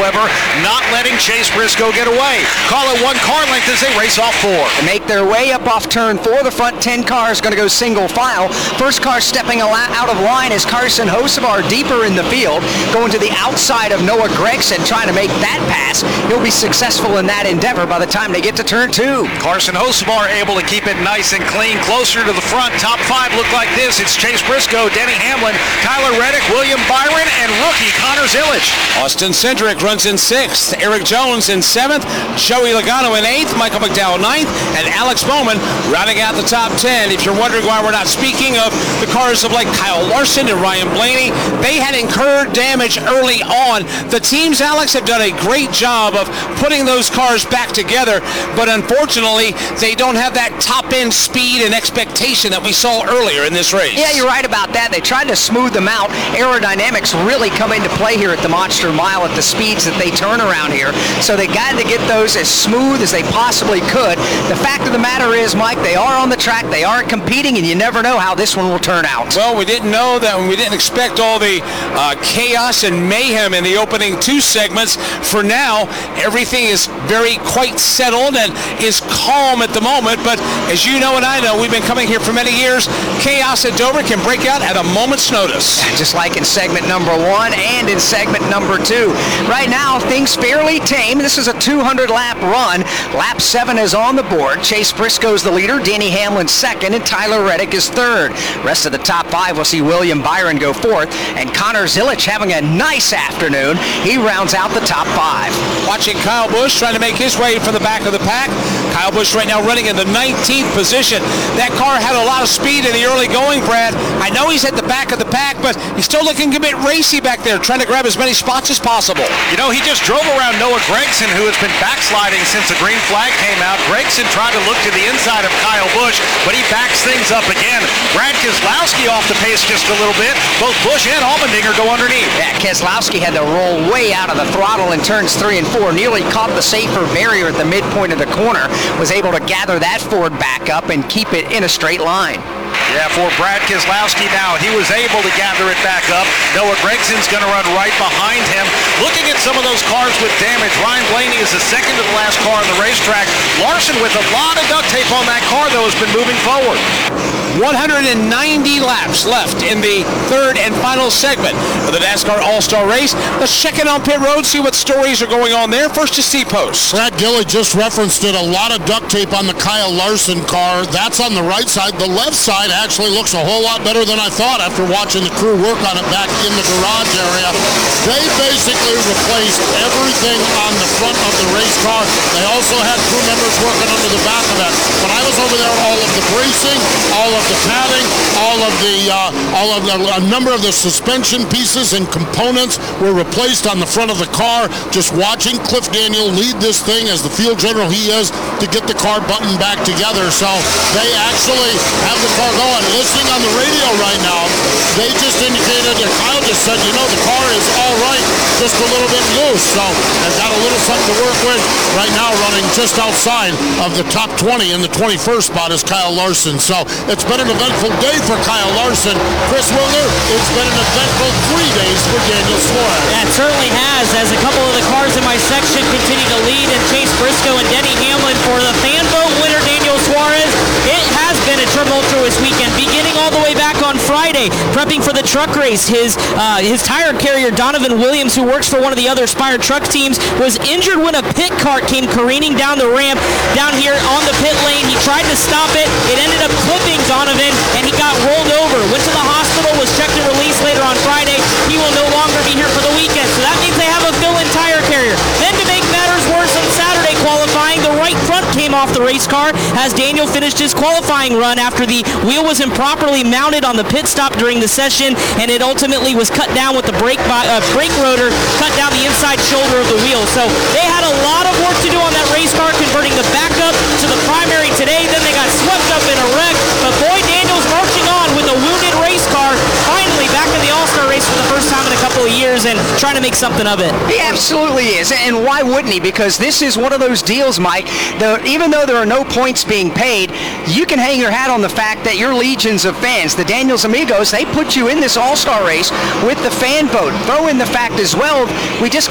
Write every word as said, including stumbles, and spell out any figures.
however, not letting Chase Briscoe get away. Call it one car length as they race off four. They make their way up off turn four. The front ten cars going to go single file. First car stepping out of line is Carson Hocevar deeper in the field, going to the outside of Noah Gregson, trying to make that pass. He'll be successful in that endeavor by the time they get to turn two. Carson Hocevar able to keep it nice and clean, closer to the front. Top five look like this. It's Chase Briscoe, Denny Hamlin, Tyler Reddick, William Byron, and rookie Connor Zilisch. Austin Cindric runs in sixth, Eric Jones in seventh, Joey Logano in eighth, Michael McDowell ninth, and Alex Bowman rounding out the top ten. If you're wondering why we're not speaking of the cars of like Kyle Larson and Ryan Blaney, they had incurred damage early on. The teams, Alex, have done a great job of putting those cars back together, but unfortunately, they don't have that top-end speed and expectation that we saw earlier in this race. Yeah, you're right about that. They tried to smooth them out. Aerodynamics really come into play here at the Monster Mile at the speeds that they turn around here. So they got to get those as smooth as they possibly could. The fact of the matter is, Mike, they are on the track, they are competing, and you never know how this one will turn out. Well, we didn't know that, we didn't expect all the uh, chaos and mayhem in the opening two segments. For now, everything is very quite settled and is calm at the moment, but as you know and I know, we've been coming here for many years, chaos at Dover can break out at a moment's notice. Just like in segment number one and in segment number two. Right now, things fairly tame. This is a two hundred lap run. Lap seven is on the board. Chase Briscoe's the leader, Denny Hamlin second, and Tyler Reddick is third. Rest of the top five will see William Byron go fourth, and Connor Zilisch having a nice afternoon. He rounds out the top five. Watching Kyle Busch trying to make his way from the back of the pack. Kyle Busch right now running in the nineteenth position. That car had a lot of speed in the early going, Brad. I know he's at the back of the pack, but he's still looking a bit racy back there, trying to grab as many spots as possible. You know, he just drove around Noah Gregson, who has been backsliding since the green flag came out. Gregson tried to look to the inside of Kyle Busch, but he backs things up again. Brad Keselowski off the pace just a little bit. Both Busch and Allmendinger go underneath. Yeah, Keselowski had to roll way out of the throttle in turns three and four, nearly caught the safer barrier at the midpoint of the corner, was able to gather that Ford back up and keep it in a straight line. Yeah, for Brad Keselowski now, he was able to gather it back up. Noah Gregson's going to run right behind him. Looking at some of those cars with damage, Ryan Blaney is the second to the last car on the racetrack. Larson with a lot of duct tape on that car, though, has been moving forward. one hundred ninety laps left in the third and final segment of the NASCAR All-Star Race. Let's check in on pit road, see what stories are going on there. First to Steve Post. Brad Gilley just referenced it. A lot of duct tape on the Kyle Larson car. That's on the right side. The left side actually looks a whole lot better than I thought after watching the crew work on it back in the garage area. They basically replaced everything on the front of the race car. They also had crew members working under the back of it. When I was over there, all of the bracing, all of the padding, all of the, uh, all of the, a number of the suspension pieces and components were replaced on the front of the car. Just watching Cliff Daniel lead this thing as the field general he is to get the car buttoned back together. So they actually have the car going. Listening on the radio right now, they just indicated that Kyle just said, you know, the car is all right, just a little bit loose. So they've got a little something to work with. Right now running just outside of the top twenty, in the twenty-first spot is Kyle Larson. So it's been an eventful day for Kyle Larson. Chris Wilner, it's been an eventful three days for Daniel Suarez. That certainly has, as a couple of the cars in my section continue to lead, and Chase Briscoe and Denny Hamlin for the fan vote winner, Daniel Suarez. It has been a tumultuous weekend, beginning all the way back on Friday, prepping for the truck race. His uh, his tire carrier, Donovan Williams, who works for one of the other Spire truck teams, was injured when a pit cart came careening down the ramp down here on the pit lane. He tried to stop it. It ended up clipping Donovan, and he got rolled over. Went to the hospital, was checked and released later on Friday. He will no longer be here for the weekend, so that means they have a fill-in tire carrier. Then to make matters worse, on Saturday qualifying, the right front came off the race car as Daniel finished his qualifying run after the wheel was improperly mounted on the pit stop during the session, and it ultimately was cut down with the brake, bi- uh, brake rotor, cut down the inside shoulder of the wheel. So they had a lot of work to do on that race car, converting the backup to the primary today. Then they got swept up in a wreck, but boy, Daniel's marching on with a wounded race car, finally back in the All-Star race for the first time in a couple of years and trying to make something of it. He absolutely is, and why wouldn't he? Because this is one of those deals, Mike, the, even though there are no points being paid, you can hang your hat on the fact that your legions of fans, the Daniels Amigos, they put you in this All-Star race with the fan vote. Throw in the fact as well, we just